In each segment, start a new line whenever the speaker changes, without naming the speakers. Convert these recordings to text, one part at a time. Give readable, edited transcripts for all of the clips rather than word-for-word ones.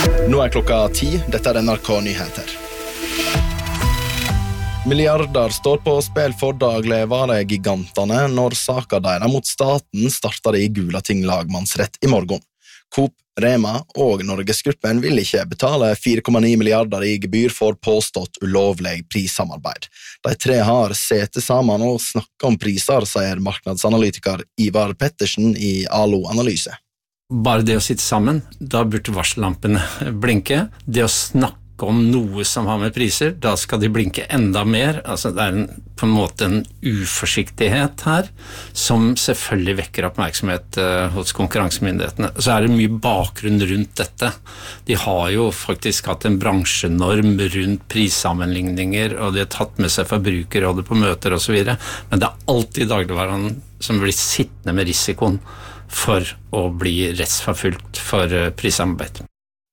Nå klokka 10, dette NRK Nyheter. Milliarder står på spill for dagligvaregigantene når saken deres mot staten starter i Gulating lagmannsrett i morgen. Coop, Rema og Norgesgruppen vil ikke betale 4,9 milliarder i gebyr for påstått ulovlig prissamarbeid. De tre har sete sammen og snakket om priser, sier marknadsanalytiker Ivar Pettersen i Alo Analyse.
Bare det å sitte sammen, da burde varsellampene blinke. Det å snakke om noe som har med priser, da skal de blinke enda mer. Altså det på en måte en uforsiktighet her, som selvfølgelig vekker oppmerksomhet hos konkurransemyndighetene. Så det mye bakgrunn rundt dette. De har jo faktisk hatt en bransjenorm rundt prissammenligninger, og de har tatt med seg forbrukerrådet på møter og så videre. Men det alltid dagligvarene som blir sittende med risikoen for å bli rettsforfulgt for prissamarbeid.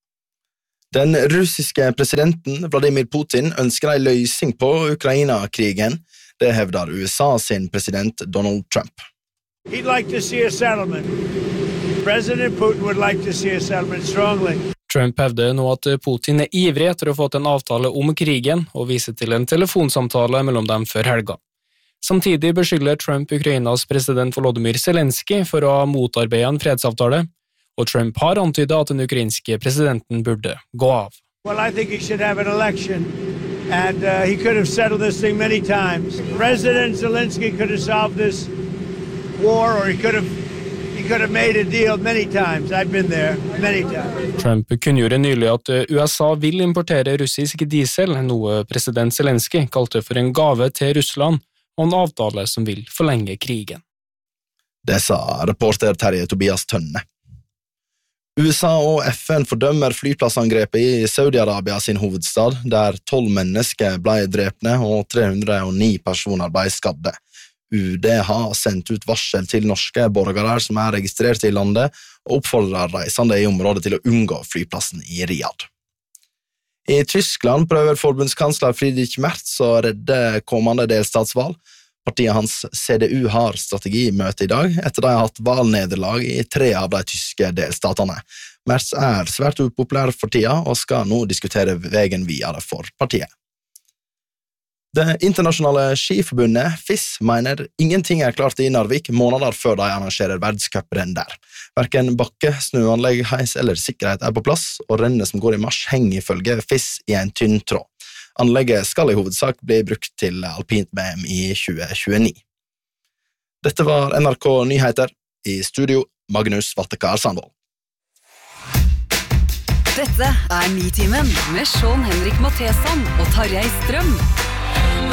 Den russiske presidenten Vladimir Putin ønsker en løsning på Ukraina-krigen. Det hevder USA sin president Donald Trump.
He'd like to see a settlement. President Putin would like to see a settlement strongly.
Trump hevder nå at Putin ivrig etter å få en avtale om krigen og viser til en telefonsamtale mellom dem før helga. Samtidig beskylder Trump Ukrainas president Volodymyr Zelensky for å ha motarbeidet en fredsavtale, og Trump har antydet at den ukrainske presidenten burde gå av.
Well, I think he should have an election, and he could have settled this thing many times. President Zelensky could have solved this war, or he could have made a deal many times. I've been there many times.
Trump kunngjorde nylig at USA vil importere russisk diesel, noe president Zelensky kalte for en gave til Russland, og en avtale som vil forlenge krigen.
Det sa reporter Terje Tobias Tønne. USA og FN fordømmer flyplassangrepet i Saudi-Arabia sin hovedstad, der 12 mennesker ble drepne og 309 personer ble skadde. UD har sendt ut varsel til norske borgere som registrert i landet, og oppfordrer reisende i området til å unngå flyplassen i Riyadh. I Tyskland prøver forbundskansler Friedrich Merz å redde kommende delstatsvalg. Partiet hans CDU har strategimøte i dag, etter de har hatt valgnederlag i 3 av de tyske delstatene. Merz svært upopulær for tida, og skal nå diskutere veien videre for partiet. Det internasjonale skiforbundet, FIS, mener ingenting klart i Narvik måneder før de arrangerer verdenscuprenn der. Hverken bakke, snøanlegg, heis eller sikkerhet på plass, og rennet som går i mars henger ifølge FIS i en tynn tråd. Anlegget skal i hovedsak bli brukt til alpint VM i 2029. Dette var NRK Nyheter. I studio, Magnus Vattekar Sandvold.
Dette Nitimen med Sean Henrik Matheson og Tarjei Strøm.